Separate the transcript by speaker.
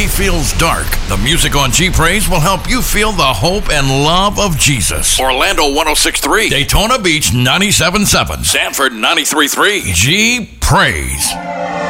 Speaker 1: day feels dark, the music on G Praise will help you feel the hope and love of Jesus. Orlando 106.3, Daytona Beach 97.7, Sanford 93.3. G Praise.